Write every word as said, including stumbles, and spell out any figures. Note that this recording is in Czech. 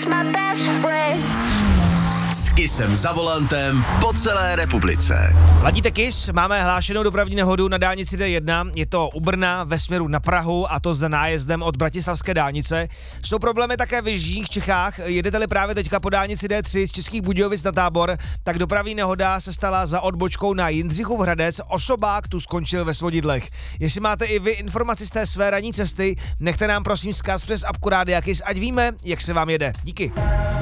was my best friend. S Kissem za volantem po celé republice. Ladíte Kiss, máme hlášenou dopravní nehodu na dálnici D jedna, je to u Brna ve směru na Prahu a to za nájezdem od Bratislavské dálnice. Jsou problémy také v jižních Čechách, jedete-li právě teďka po dálnici D tři z Českých Budějovic na Tábor, tak dopravní nehoda se stala za odbočkou na Jindřichův Hradec, osobák tu skončil ve Svodidlech. Jestli máte i vy informaci z té své ranní cesty, nechte nám prosím vzkaz přes apku Rádia Kiss, ať víme, jak se vám jede. Díky.